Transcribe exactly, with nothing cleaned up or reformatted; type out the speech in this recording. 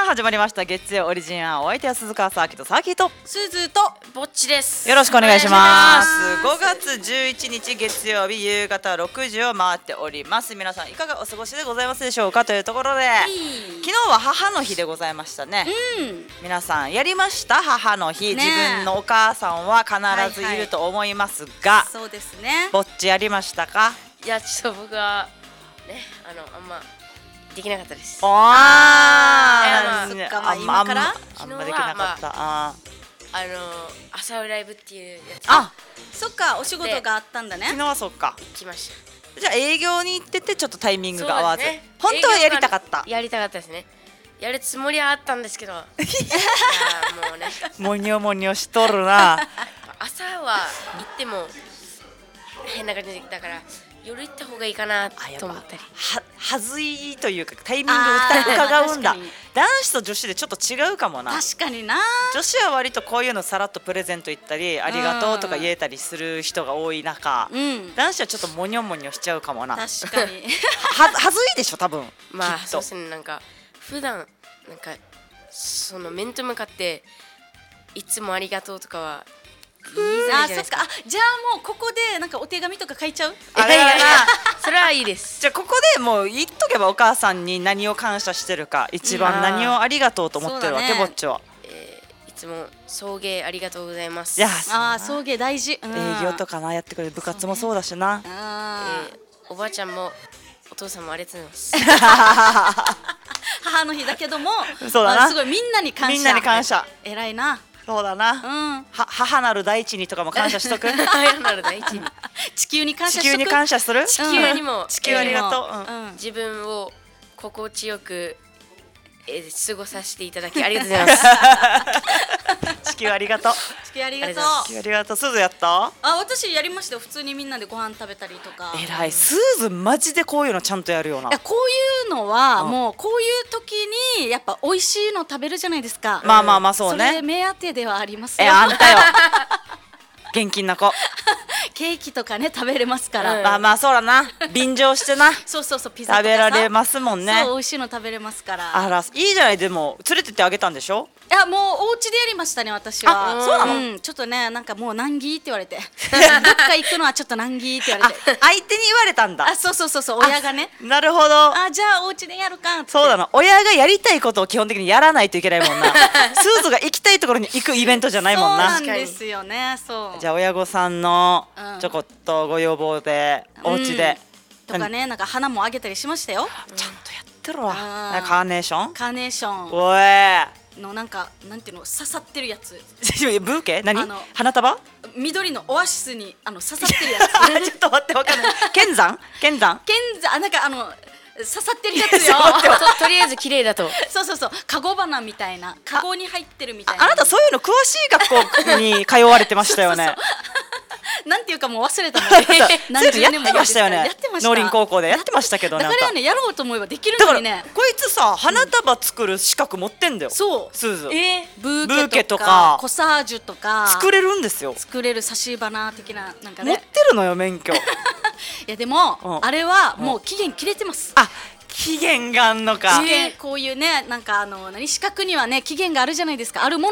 さん始まりました月曜オリジンはお相手は鈴川サーキとサーキとすずとぼっちです。 よろしくお願いします。 おごがつじゅういちにち月曜日夕方ろくじを回っております。皆さんいかがお過ごしでございますでしょうかというところで、昨日は母の日でございましたね。 うん、 皆さんやりました母の日、 ね、 自分のお母さんは必ずいると思いますが、はいはい、 そうですね。 ぼっちやりましたか？ いやちょっと僕はねあのあんまできなかったです。 あー、 そっか、まあ今からあんまできなかった。ああの朝ライブっていうやつあ、 そっか、お仕事があったんだね。 昨日はそっか来ました。 じゃあ営業に行っててちょっとタイミングが合わず、 ね、 本当はやりたかった。 やりたかったですね。やるつもりはあったんですけどいやもうねもにょもにょしとるな朝は行っても変な感じだから夜行った方がいいかなと思ったり、 ははずいというかタイミングを伺うんだ。男子と女子でちょっと違うかもな。 確かにな。 女子は割とこういうのさらっとプレゼント言ったりありがとうとか言えたりする人が多い中、うん、男子はちょっとモニョモニョしちゃうかもな。 確かには, はずいでしょ多分。 まあそうですね。なんか普段なんかその面と向かっていつもありがとうとかはいいじゃないですか。 あ、そっか。あ、じゃあもうここでなんかお手紙とか書いちゃう？ あれやなそれはいいです。 じゃあここでもう言っとけばお母さんに何を感謝してるか、一番何をありがとうと思ってるわけ、ね、ぼっちは、 えー、いつも送迎ありがとうございます。 いやあ、送迎大事、うん、 営業とかなやってくれる部活もそうだしな、ね、 えー、おばあちゃんもお父さんもありがとうございます母の日だけどもそうだな、 まあ、すごいみんなに感謝。 みんなに感謝。 偉いな。 そうだな、うん、は母なる大地にとかも感謝しとく母なる大地に地球に感謝しとく。 地球に感謝する。 地球にも、 うん、地球ありがとう、 えーうん、自分を心地よく、えー、過ごさせていただきありがとうございます地球ありがとう。 地球ありがとう。 地球ありがとう。すずやった？ あ、私やりましたよ。普通にみんなでご飯食べたりとか。 えらい。すずマジでこういうのちゃんとやるよな。 いや、こういうのはもうこういう時にやっぱ美味しいの食べるじゃないですか。 まあまあまあそうね。 それ目当てではありますよ。 え、あんたよ元気な子ケーキとかね食べれますから、 うん、まあまあそうだな。便乗してなそうそうそう、ピザとか食べられますもんね。 そう、美味しいの食べれますから。 あら、いいじゃない。でも連れてってあげたんでしょ？ いや、もうお家でやりましたね、私は。 あ、そうなの？ うん、ちょっとね、なんかもう難儀って言われてどっか行くのはちょっと難儀って言われて相手に言われたんだ。 あ、そうそうそうそう、親がね。 なるほど。 あ、じゃあお家でやるかって。 そうだな。親がやりたいことを基本的にやらないといけないもんなスーズが行きたいところに行くイベントじゃないもんな。 そうなんですよね。そう。 じゃあ親御さんのちょこっとご要望で、うん、お家で、 うん、とかね、なんか花もあげたりしましたよ。 ちゃんとやってるわ。カーネーションカーネーションおえのなんかなんていうの、刺さってるやつブーケ？何？花束？ 緑のオアシスにあの刺さってるやつちょっと待って、わかんない。剣山？剣山？ 剣山、なんかあの刺さってるやつよと, とりあえず綺麗だとそうそうそう、カゴ花みたいな、カゴに入ってるみたいな。 あ, あなたそういうの詳しい学校に通われてましたよねそうそうそうなんていうかもう忘れたもん何十年もやってましたよね。農林高校でやってましたけどね。 だからね、やろうと思えばできるのにね。 だからこいつさ、花束作る資格持ってんだよ。そうスーズ、 えー、ブーケとかコサージュとか作れるんですよ。 作れる差し花的な、なんかね持ってるのよ免許いやでも、うん、あれはもう期限切れてます。あ、 期限があんのか。 こういうね、なんかあの何、資格にはね期限があるじゃないですか。あるもの